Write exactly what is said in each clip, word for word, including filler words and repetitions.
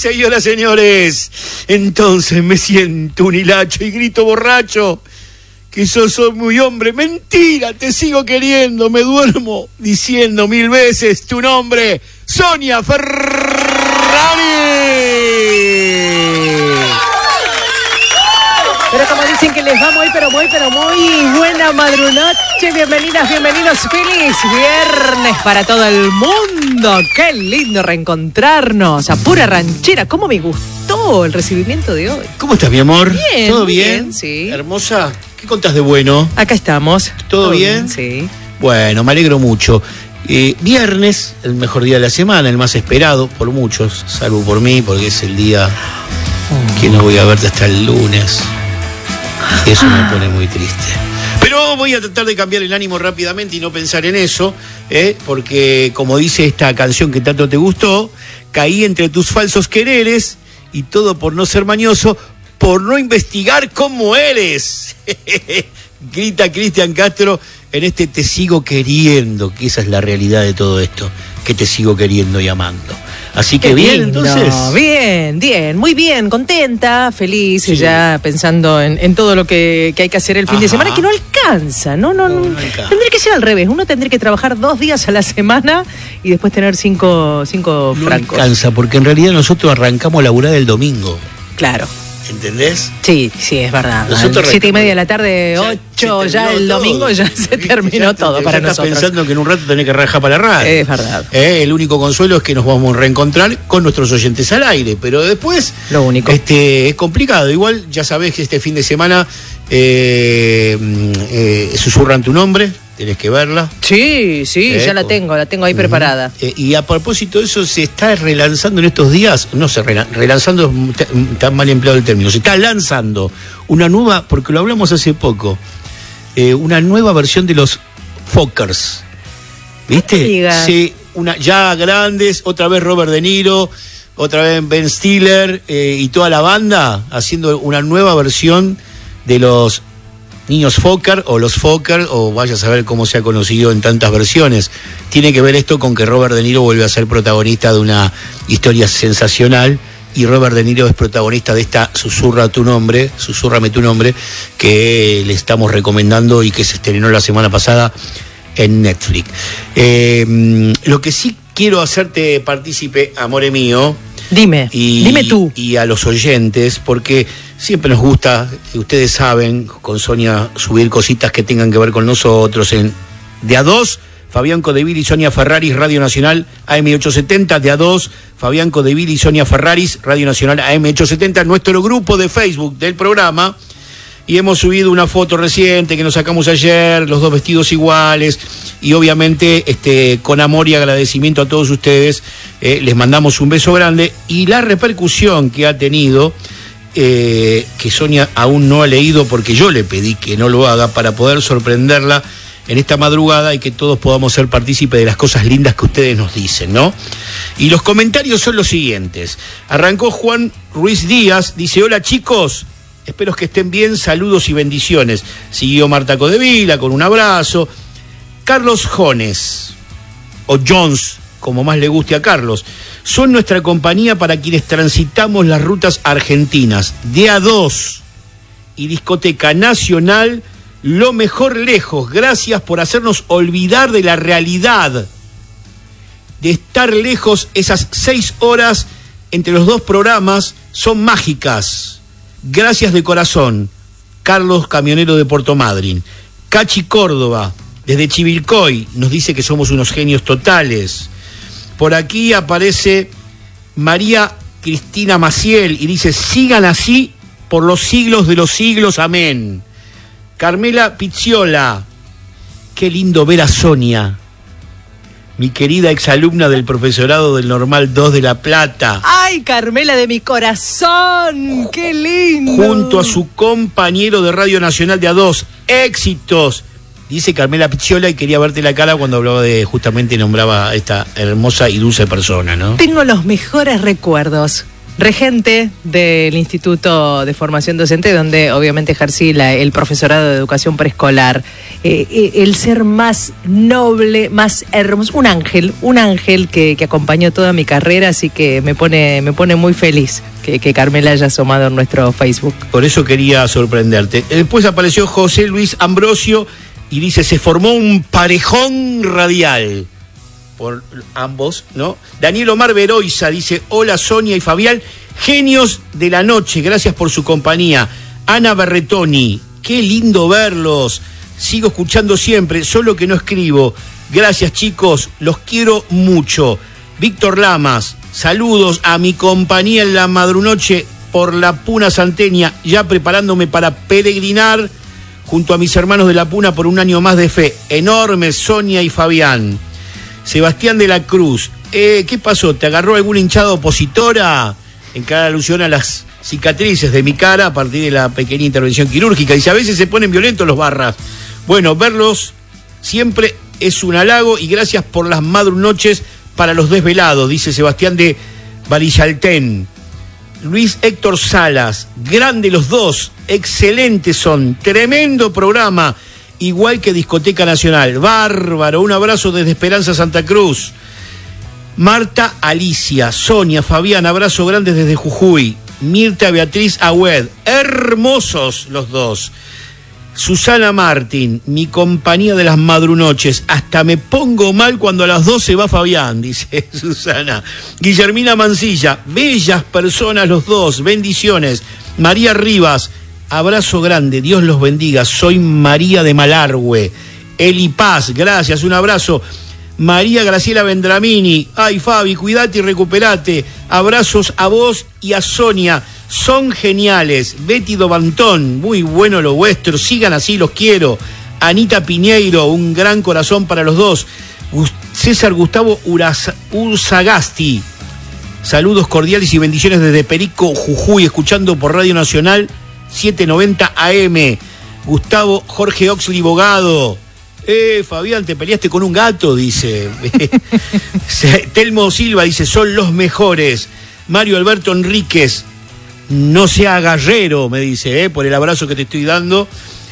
señoras, señores, entonces me siento un hilacho y grito borracho que yo soy muy hombre. Mentira, te sigo queriendo, me duermo diciendo mil veces tu nombre, Sonia Ferrari. Pero como dicen que les va muy, pero muy, pero muy buena madrugada. Bienvenidas, bienvenidos. Feliz viernes para todo el mundo. Qué lindo reencontrarnos. A pura ranchera. ¿Cómo me gustó el recibimiento de hoy? ¿Cómo estás, mi amor? Bien. ¿Todo bien? bien? Sí. Hermosa. ¿Qué contás de bueno? Acá estamos. ¿Todo, ¿Todo bien? bien? Sí. Bueno, me alegro mucho. Eh, viernes, el mejor día de la semana, el más esperado por muchos, salvo por mí, porque es el día que no voy a verte hasta el lunes. Y eso me pone muy triste. Pero voy a tratar de cambiar el ánimo rápidamente y no pensar en eso, ¿eh? Porque como dice esta canción que tanto te gustó, caí entre tus falsos quereres y todo por no ser mañoso, por no investigar cómo eres. Grita Cristian Castro en este Te sigo queriendo, que esa es la realidad de todo esto, que te sigo queriendo y amando. Así que Qué bien, lindo. entonces. Bien, bien, muy bien, contenta, feliz, Sí. ya pensando en, en todo lo que, que hay que hacer el fin Ajá. de semana, que no alcanza, no, no, no. No, no alcanza. Tendría que ser al revés, uno tendría que trabajar dos días a la semana y después tener cinco, cinco No francos. alcanza, porque en realidad nosotros arrancamos a laburar el domingo. Claro. ¿Entendés? Sí, sí, es verdad. Nosotros Siete y arrancamos- media de la tarde, Ya- ocho, se ya terminó el todo. domingo ya se ¿Viste? terminó Ya te- todo ya para estás nosotros. pensando que en un rato tenés que rajar para la radio. Es verdad. Eh, el único consuelo es que nos vamos a reencontrar con nuestros oyentes al aire, pero después Lo único. este es complicado. Igual ya sabés que este fin de semana eh, eh, susurran tu nombre, tenés que verla. Sí, sí, Eh, ya la con- tengo, la tengo ahí preparada. Eh, y a propósito de eso, se está relanzando en estos días, no sé, rela- relanzando, está, está mal empleado el término, se está lanzando una nueva, porque lo hablamos hace poco, eh, una nueva versión de los Fockers. ¿Viste? No me digas. Sí, una, ya grandes, otra vez Robert De Niro, otra vez Ben Stiller eh, y toda la banda haciendo una nueva versión de los Niños Fokker o los Fokker, o vaya a saber cómo se ha conocido en tantas versiones. Tiene que ver esto con que Robert De Niro vuelve a ser protagonista de una historia sensacional y Robert De Niro es protagonista de esta Susurra tu nombre, Susúrrame tu nombre, que le estamos recomendando y que se estrenó la semana pasada en Netflix. Eh, lo que sí quiero hacerte partícipe, amore mío, Dime, y, dime tú. y a los oyentes, porque siempre nos gusta, y ustedes saben, con Sonia, subir cositas que tengan que ver con nosotros. En de a dos, Fabián Codevil y Sonia Ferraris, Radio Nacional A M ochocientos setenta. De a dos, Fabián Codevil y Sonia Ferraris, Radio Nacional A M ochocientos setenta, nuestro grupo de Facebook del programa. Y hemos subido una foto reciente que nos sacamos ayer, los dos vestidos iguales, y obviamente este, con amor y agradecimiento a todos ustedes, eh, les mandamos un beso grande, y la repercusión que ha tenido, eh, que Sonia aún no ha leído porque yo le pedí que no lo haga para poder sorprenderla en esta madrugada y que todos podamos ser partícipes de las cosas lindas que ustedes nos dicen, ¿no? Y los comentarios son los siguientes. Arrancó Juan Ruiz Díaz, dice: hola chicos, espero que estén bien, saludos y bendiciones. Siguió Marta Codevila con un abrazo. Carlos Jones, o Jones, como más le guste a Carlos, son nuestra compañía para quienes transitamos las rutas argentinas. De a dos y Discoteca Nacional, lo mejor lejos. Gracias por hacernos olvidar de la realidad, de estar lejos. Esas seis horas entre los dos programas son mágicas. Gracias de corazón. Carlos, camionero de Puerto Madryn. Cachi Córdoba, desde Chivilcoy, nos dice que somos unos genios totales. Por aquí aparece María Cristina Maciel y dice: sigan así por los siglos de los siglos, amén. Carmela Pizziola, qué lindo ver a Sonia, mi querida exalumna del profesorado del Normal dos de La Plata. ¡Ay, Carmela de mi corazón! ¡Qué lindo! Junto a su compañero de Radio Nacional de a dos. ¡Éxitos! Dice Carmela Pizziola, y quería verte la cara cuando hablaba de, justamente nombraba a esta hermosa y dulce persona, ¿no? Tengo los mejores recuerdos regente del Instituto de Formación Docente, donde obviamente ejercí la, el profesorado de educación preescolar. Eh, eh, el ser más noble, más hermoso, un ángel, un ángel que, que acompañó toda mi carrera, así que me pone, me pone muy feliz que, que Carmela haya asomado en nuestro Facebook. Por eso quería sorprenderte. Después apareció José Luis Ambrosio y dice, se formó un parejón radial. Por ambos, ¿no? Daniel Omar Veroiza dice, hola Sonia y Fabián, genios de la noche, gracias por su compañía. Ana Berretoni, qué lindo verlos, sigo escuchando siempre, solo que no escribo. Gracias chicos, los quiero mucho. Víctor Lamas, saludos a mi compañía en la madrunoche por la Puna Santeña, ya preparándome para peregrinar junto a mis hermanos de la Puna por un año más de fe. Enorme Sonia y Fabián. Sebastián de la Cruz, eh, ¿qué pasó? ¿Te agarró alguna hinchada opositora? En cada alusión a las cicatrices de mi cara a partir de la pequeña intervención quirúrgica. Dice, a veces se ponen violentos los barras. Bueno, verlos siempre es un halago y gracias por las madrunoches para los desvelados, dice Sebastián de Barillaltén. Luis Héctor Salas, grande los dos, excelentes son, tremendo programa. Igual que Discoteca Nacional. Bárbaro, un abrazo desde Esperanza Santa Cruz. Marta Alicia, Sonia, Fabián, abrazo grande desde Jujuy. Mirta Beatriz Agüed, hermosos los dos. Susana Martín, mi compañía de las madrunoches. Hasta me pongo mal cuando a las doce va Fabián, dice Susana. Guillermina Mancilla, bellas personas los dos, bendiciones. María Rivas, abrazo grande, Dios los bendiga, soy María de Malargüe. Eli Paz, gracias, un abrazo. María Graciela Vendramini, ay Fabi, cuídate y recuperate. Abrazos a vos y a Sonia, son geniales. Betty Dobantón, muy bueno lo vuestro, sigan así, los quiero. Anita Piñeiro, un gran corazón para los dos. César Gustavo Uraz- Urzagasti, saludos cordiales y bendiciones desde Perico, Jujuy, escuchando por Radio Nacional setecientos noventa A M. Gustavo Jorge Oxley Bogado. Eh, Fabián, te peleaste con un gato, dice. Telmo Silva dice, son los mejores. Mario Alberto Enríquez, no sea guerrero, me dice, eh, por el abrazo que te estoy dando.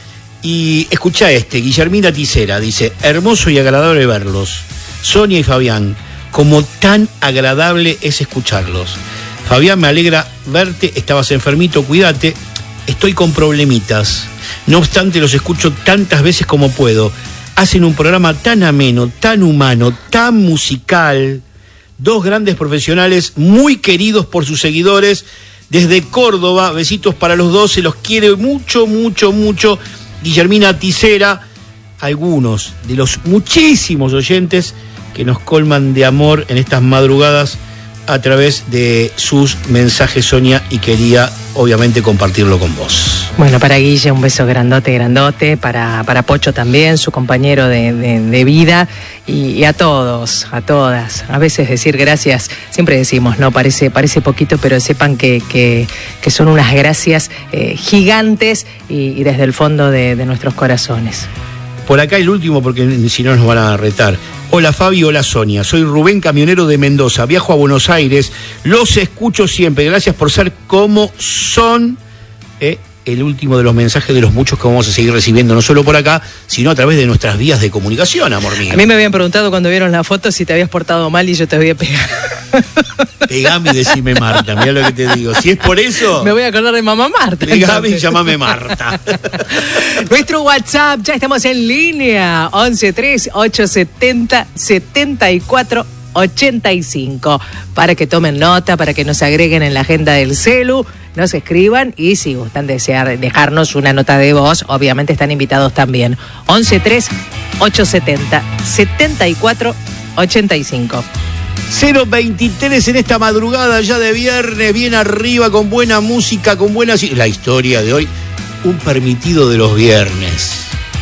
Y escucha este, Guillermina Ticera, dice, hermoso y agradable verlos. Sonia y Fabián, como tan agradable es escucharlos. Fabián, me alegra verte, estabas enfermito, cuídate. Estoy con problemitas, no obstante los escucho tantas veces como puedo. Hacen un programa tan ameno, tan humano, tan musical. Dos grandes profesionales muy queridos por sus seguidores. Desde Córdoba, besitos para los dos, se los quiere mucho, mucho, mucho. Guillermina Ticera, algunos de los muchísimos oyentes que nos colman de amor en estas madrugadas a través de sus mensajes, Sonia, y quería obviamente compartirlo con vos. Bueno, para Guille un beso grandote, grandote, para, para Pocho también, su compañero de, de, de vida, y, y a todos, a todas. A veces decir gracias, siempre decimos, ¿no? Parece, parece poquito, pero sepan que, que, que son unas gracias eh, gigantes y, y desde el fondo de, de nuestros corazones. Por acá el último, porque si no nos van a retar. Hola Fabi, hola Sonia, soy Rubén, camionero de Mendoza, viajo a Buenos Aires, los escucho siempre, gracias por ser como son. Eh, el último de los mensajes de los muchos que vamos a seguir recibiendo, no solo por acá, sino a través de nuestras vías de comunicación, amor mío. A mí me habían preguntado cuando vieron la foto si te habías portado mal y yo te había pegado. Pegame y decime Marta, mirá lo que te digo. Si es por eso, me voy a acordar de mamá Marta. Pegame y llamame Marta. Nuestro WhatsApp, ya estamos en línea, once tres ocho setenta setenta y cuatro ochenta y cinco. Para que tomen nota, para que nos agreguen en la agenda del celu, nos escriban y si gustan desear dejarnos una nota de voz, obviamente están invitados también. once tres ocho setenta setenta y cuatro ochenta y cinco. cero veintitrés en esta madrugada ya de viernes, bien arriba, con buena música, con buena... La historia de hoy, un permitido de los viernes.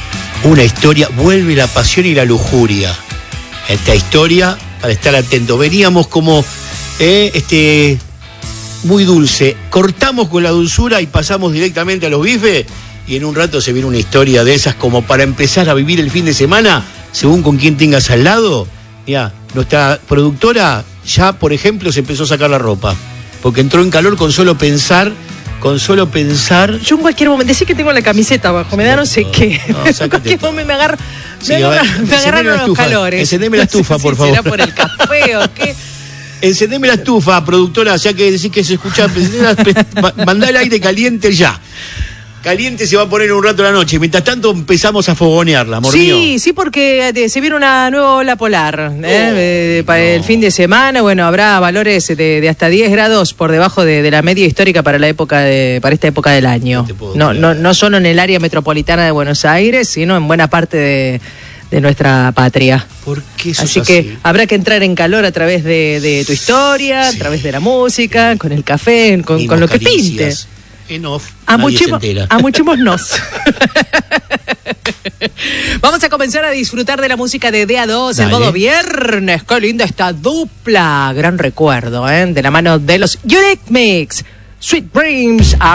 Una historia, vuelve la pasión y la lujuria. Esta historia, para estar atento, veníamos como eh, este muy dulce, cortamos con la dulzura y pasamos directamente a los bifes, y en un rato se viene una historia de esas como para empezar a vivir el fin de semana, según con quién tengas al lado. Ya, nuestra productora ya, por ejemplo, se empezó a sacar la ropa, porque entró en calor con solo pensar, con solo pensar. Yo en cualquier momento, decís que tengo la camiseta abajo, me da no sé no, qué. No, en cualquier momento me agarro, sí, me, agarra, ver, me agarraron los calores. Encendeme la estufa, no sé por si favor. ¿Será por el café o qué? Encendeme la estufa, productora, ya que decís que se escucha, mandá el aire caliente ya. Caliente se va a poner un rato la noche. Mientras tanto empezamos a fogonearla, amor sí, mío. Sí, sí, porque de, se viene una nueva ola polar ¿eh? oh, eh, para no. el fin de semana. Bueno, habrá valores de, de hasta diez grados por debajo de, de la media histórica para la época de, para esta época del año. No, no, no solo en el área metropolitana de Buenos Aires, sino en buena parte de, de nuestra patria. ¿Por qué eso así es que así? Habrá que entrar en calor a través de, de tu historia, sí. a través de la música, con el café, con, con lo que pinte. En off, a muchísimos Vamos a comenzar a disfrutar de la música de D A dos en modo viernes. Qué linda esta dupla. Gran recuerdo, ¿eh? De la mano de los Eurythmics. Sweet Dreams.